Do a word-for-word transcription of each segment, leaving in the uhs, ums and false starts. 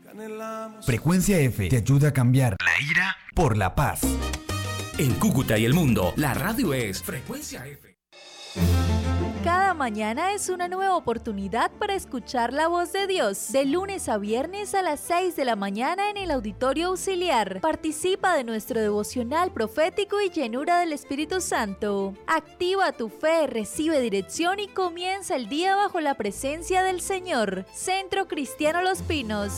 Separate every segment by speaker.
Speaker 1: Frecuencia F te ayuda a cambiar la ira por la paz.
Speaker 2: En Cúcuta y el mundo, la radio es Frecuencia F.
Speaker 3: Cada mañana es una nueva oportunidad para escuchar la voz de Dios. De lunes a viernes a las seis de la mañana en el Auditorio Auxiliar. Participa de nuestro devocional profético y llenura del Espíritu Santo. Activa tu fe, recibe dirección y comienza el día bajo la presencia del Señor. Centro Cristiano Los Pinos.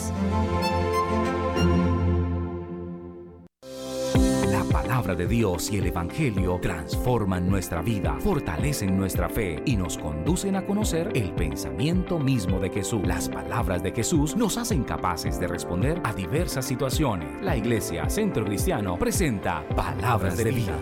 Speaker 2: La palabra de Dios y el Evangelio transforman nuestra vida, fortalecen nuestra fe y nos conducen a conocer el pensamiento mismo de Jesús. Las palabras de Jesús nos hacen capaces de responder a diversas situaciones. La Iglesia Centro Cristiano presenta Palabras de Vida.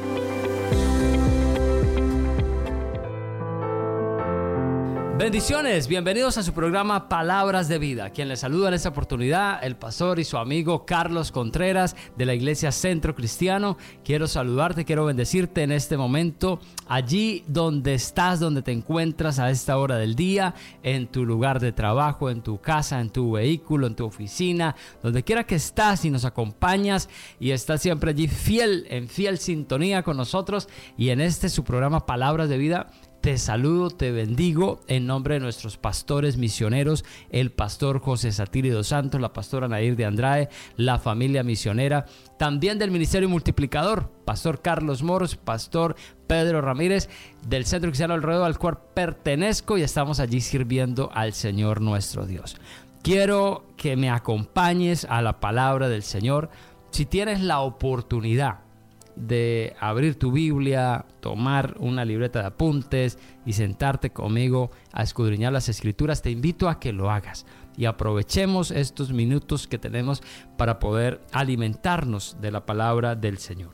Speaker 4: Bendiciones, bienvenidos a su programa Palabras de Vida. Quien les saluda en esta oportunidad, el pastor y su amigo Carlos Contreras de la Iglesia Centro Cristiano. Quiero saludarte, quiero bendecirte en este momento, allí donde estás, donde te encuentras a esta hora del día, en tu lugar de trabajo, en tu casa, en tu vehículo, en tu oficina, donde quiera que estás y nos acompañas y estás siempre allí fiel, en fiel sintonía con nosotros y en este su programa Palabras de Vida. Te saludo, te bendigo en nombre de nuestros pastores misioneros, el pastor José Satiri dos Santos, la pastora Nair de Andrade, la familia misionera, también del Ministerio Multiplicador, pastor Carlos Moros, pastor Pedro Ramírez, del Centro Cristiano Alrededor al cual pertenezco y estamos allí sirviendo al Señor nuestro Dios. Quiero que me acompañes a la palabra del Señor. Si tienes la oportunidad de abrir tu Biblia, tomar una libreta de apuntes y sentarte conmigo a escudriñar las Escrituras, te invito a que lo hagas y aprovechemos estos minutos que tenemos para poder alimentarnos de la palabra del Señor.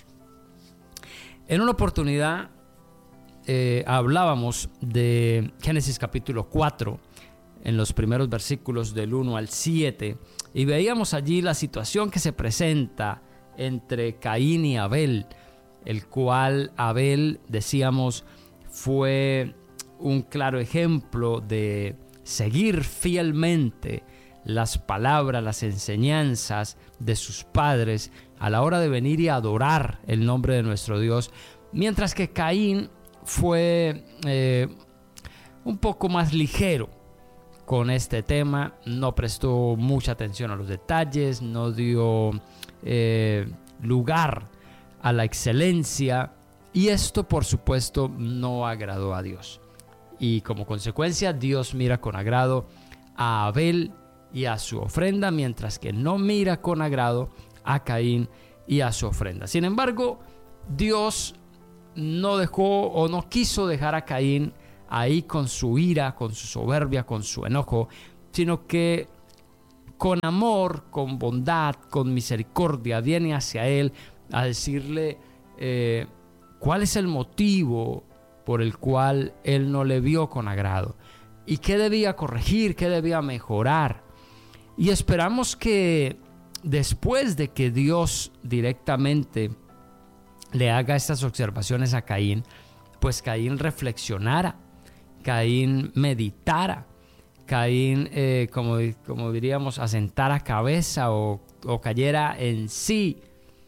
Speaker 4: En una oportunidad eh, hablábamos de Génesis capítulo cuatro, en los primeros versículos del uno al siete, y veíamos allí la situación que se presenta entre Caín y Abel, el cual Abel, decíamos, fue un claro ejemplo de seguir fielmente las palabras, las enseñanzas de sus padres a la hora de venir y adorar el nombre de nuestro Dios, mientras que Caín fue eh, un poco más ligero con este tema, no prestó mucha atención a los detalles, no dio eh, lugar a la excelencia, y esto por supuesto no agradó a Dios. Y como consecuencia, Dios mira con agrado a Abel y a su ofrenda, mientras que no mira con agrado a Caín y a su ofrenda. Sin embargo, Dios no dejó o no quiso dejar a Caín ahí con su ira, con su soberbia, con su enojo, sino que con amor, con bondad, con misericordia viene hacia él a decirle eh, cuál es el motivo por el cual él no le vio con agrado y qué debía corregir, qué debía mejorar. Y esperamos que después de que Dios directamente le haga estas observaciones a Caín, pues Caín reflexionara, Caín meditara, Caín, eh, como, como diríamos, asentara cabeza o, o cayera en sí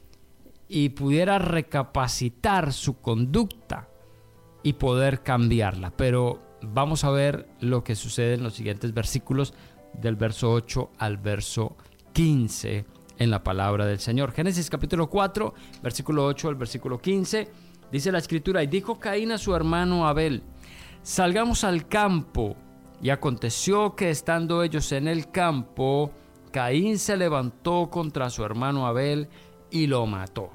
Speaker 4: y pudiera recapacitar su conducta y poder cambiarla. Pero vamos a ver lo que sucede en los siguientes versículos, del verso ocho al verso quince en la palabra del Señor. Génesis capítulo cuatro, versículo ocho al versículo quince, dice la Escritura: y dijo Caín a su hermano Abel: salgamos al campo. Y aconteció que estando ellos en el campo, Caín se levantó contra su hermano Abel y lo mató.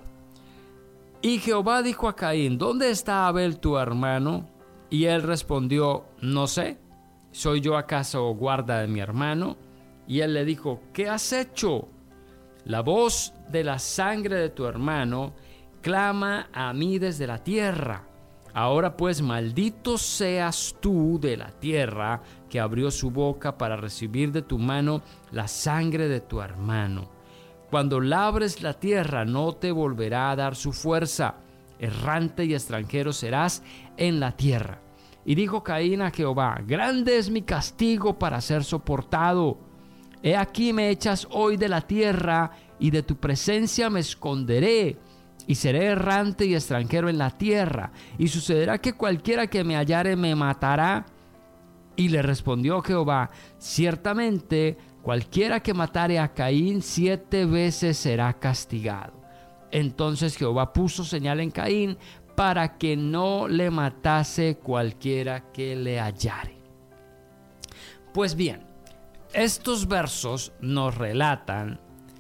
Speaker 4: Y Jehová dijo a Caín: ¿dónde está Abel tu hermano? Y él respondió: no sé, ¿soy yo acaso guarda de mi hermano? Y él le dijo: ¿qué has hecho? La voz de la sangre de tu hermano clama a mí desde la tierra. Ahora pues, maldito seas tú de la tierra, que abrió su boca para recibir de tu mano la sangre de tu hermano. Cuando labres la tierra, no te volverá a dar su fuerza. Errante y extranjero serás en la tierra. Y dijo Caín a Jehová: grande es mi castigo para ser soportado. He aquí me echas hoy de la tierra, y de tu presencia me esconderé, y seré errante y extranjero en la tierra. Y sucederá que cualquiera que me hallare me matará. Y le respondió Jehová: ciertamente cualquiera que matare a Caín siete veces será castigado. Entonces Jehová puso señal en Caín para que no le matase cualquiera que le hallare. Pues bien, estos versos nos relatan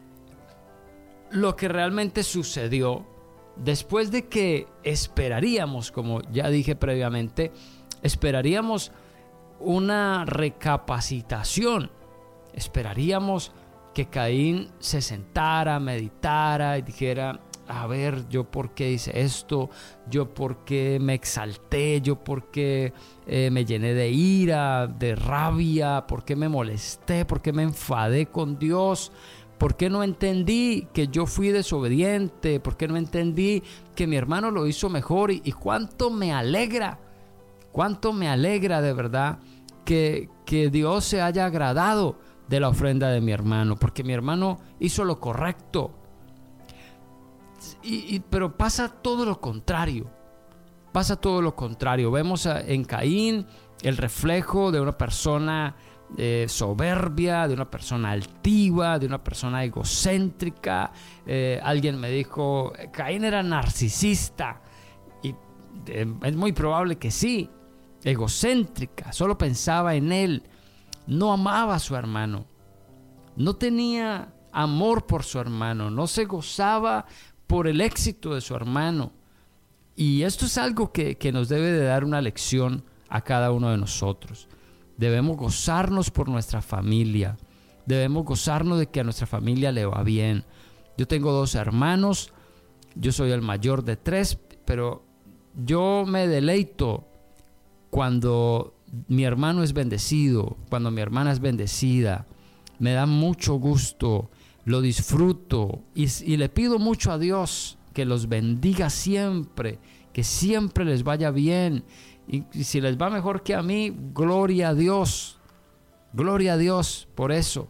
Speaker 4: lo que realmente sucedió después de que esperaríamos, como ya dije previamente, esperaríamos una recapacitación. Esperaríamos que Caín se sentara, meditara y dijera: a ver, yo por qué hice esto, yo por qué me exalté, yo por qué eh, me llené de ira, de rabia, por qué me molesté, por qué me enfadé con Dios, por qué no entendí que yo fui desobediente, por qué no entendí que mi hermano lo hizo mejor. Y, y cuánto me alegra, cuánto me alegra de verdad que, que Dios se haya agradado de la ofrenda de mi hermano, porque mi hermano hizo lo correcto. Y, y, pero pasa todo lo contrario, pasa todo lo contrario. Vemos a, en Caín el reflejo de una persona eh, soberbia, de una persona altiva, de una persona egocéntrica. Eh, alguien me dijo: Caín era narcisista, y eh, es muy probable que sí. Egocéntrica, solo pensaba en él, no amaba a su hermano, no tenía amor por su hermano, no se gozaba por el éxito de su hermano. Y esto es algo que, que nos debe de dar una lección a cada uno de nosotros. Debemos gozarnos por nuestra familia, debemos gozarnos de que a nuestra familia le va bien. Yo tengo dos hermanos, yo soy el mayor de tres, pero yo me deleito cuando mi hermano es bendecido, cuando mi hermana es bendecida. Me da mucho gusto, lo disfruto y, y le pido mucho a Dios que los bendiga siempre, que siempre les vaya bien. Y, y si les va mejor que a mí, gloria a Dios, gloria a Dios por eso.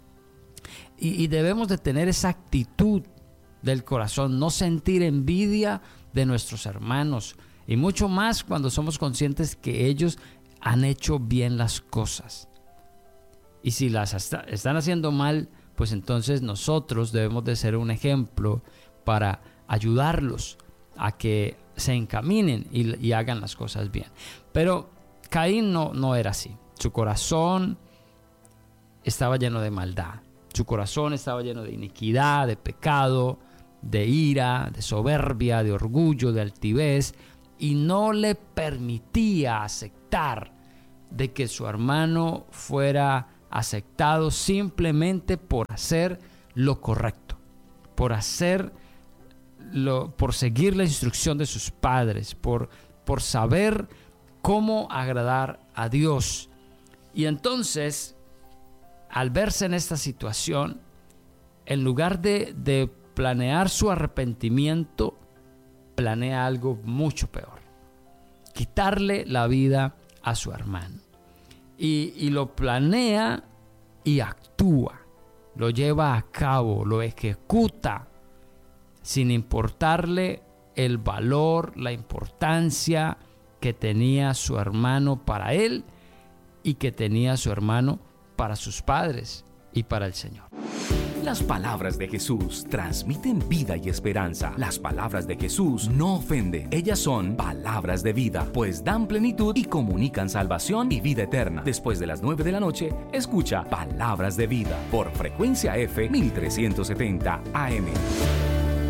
Speaker 4: Y, y debemos de tener esa actitud del corazón, no sentir envidia de nuestros hermanos, y mucho más cuando somos conscientes que ellos han hecho bien las cosas. Y si las hasta, están haciendo mal, pues entonces nosotros debemos de ser un ejemplo para ayudarlos a que se encaminen y, y hagan las cosas bien. Pero Caín no, no era así. Su corazón estaba lleno de maldad. Su corazón estaba lleno de iniquidad, de pecado, de ira, de soberbia, de orgullo, de altivez, y no le permitía aceptar de que su hermano fuera aceptado simplemente por hacer lo correcto, por hacer lo, por seguir la instrucción de sus padres, por, por saber cómo agradar a Dios. Y entonces, al verse en esta situación, en lugar de, de planear su arrepentimiento, planea algo mucho peor: quitarle la vida a su hermano. Y, y lo planea y actúa, lo lleva a cabo, lo ejecuta, sin importarle el valor, la importancia que tenía su hermano para él y que tenía su hermano para sus padres y para el Señor.
Speaker 2: Las palabras de Jesús transmiten vida y esperanza. Las palabras de Jesús no ofenden. Ellas son palabras de vida, pues dan plenitud y comunican salvación y vida eterna. Después de las nueve de la noche, escucha Palabras de Vida por Frecuencia F mil trescientos setenta A M.